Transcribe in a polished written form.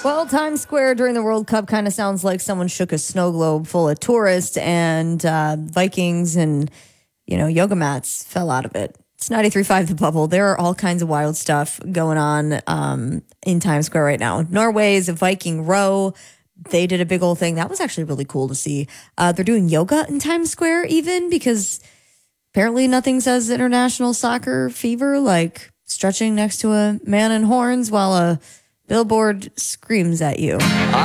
Well, Times Square during the World Cup kind of sounds like someone shook a snow globe full of tourists and Vikings and, yoga mats fell out of it. It's 93.5 The Bubble. There are all kinds of wild stuff going on in Times Square right now. Norway's Viking Row. They did a big old thing. That was actually really cool to see. They're doing yoga in Times Square even because apparently nothing says international soccer fever like stretching next to a man in horns while a billboard screams at you.